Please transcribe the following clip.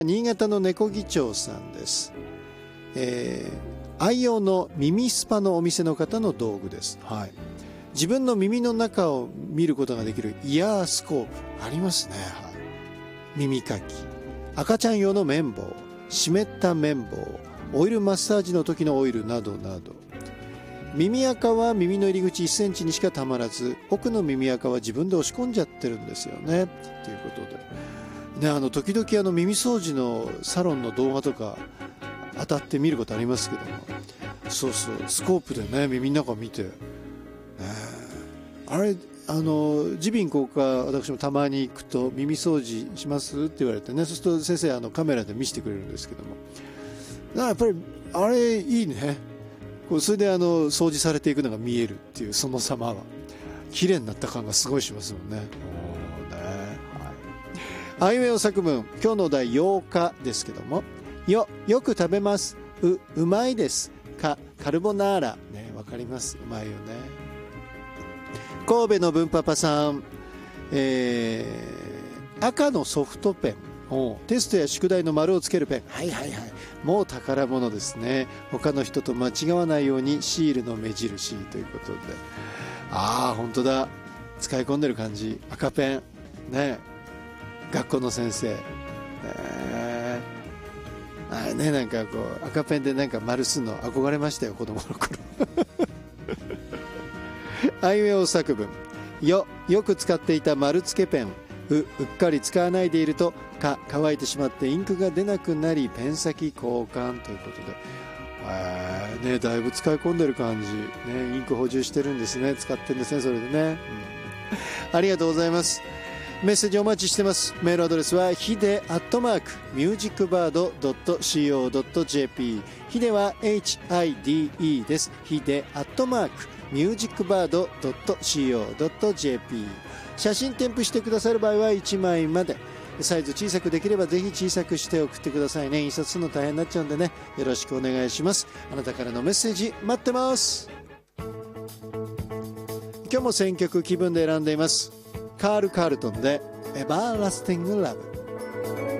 新潟の猫議長さんです。愛用の耳スパのお店の方の道具です。はい。自分の耳の中を見ることができるイヤースコープありますね。はい。耳かき、赤ちゃん用の綿棒、湿った綿棒、オイルマッサージの時のオイルなどなど。耳垢は耳の入り口1センチにしかたまらず、奥の耳垢は自分で押し込んじゃってるんですよね。ということで、ね、時々耳掃除のサロンの動画とか当たって見ることありますけども、そうそう、スコープでね、耳の中見て、あれ耳鼻咽喉科、私もたまに行くと耳掃除しますって言われてね、そうすると先生カメラで見せてくれるんですけども、やっぱりあれいいね。それで掃除されていくのが見えるっていうその様は綺麗になった感がすごいしますもんね。あいうえお作文、今日のお題8日ですけども、よく食べます、うまいです、カルボナーラね、わかります、うまいよね。神戸の文パパさん、赤のソフトペン、テストや宿題の丸をつけるペン、はいはいはい、もう宝物ですね。他の人と間違わないようにシールの目印ということで、本当だ、使い込んでる感じ。赤ペンね、学校の先生あれね、なんか赤ペンでなんか丸すんの憧れましたよ、子供の頃あいうえお作文、よく使っていた丸付けペン、うっかり使わないでいると乾いてしまってインクが出なくなりペン先交換ということで、だいぶ使い込んでる感じ、インク補充してるんですね、使ってるんですね、それでね、ありがとうございます。メッセージお待ちしてます。メールアドレスはひで@musicbird.co.jp、 ひでは HIDE です。ひで@musicbird.co.jp、 写真添付してくださる場合は1枚まで、サイズ小さくできればぜひ小さくして送ってくださいね。印刷するの大変になっちゃうんでね、よろしくお願いします。あなたからのメッセージ待ってます。今日も選曲気分で選んでいます。カール・カールトンでエバーラスティング・ラブ。